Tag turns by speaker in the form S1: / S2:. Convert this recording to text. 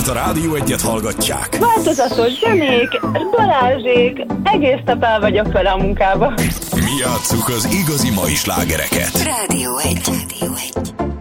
S1: a Rádió Egyet hallgatják.
S2: Változatos zenék, Balázsék, egész nap el vagyok vele a munkába.
S1: Mi játsszuk az igazi mai slágereket.
S3: Rádió 1.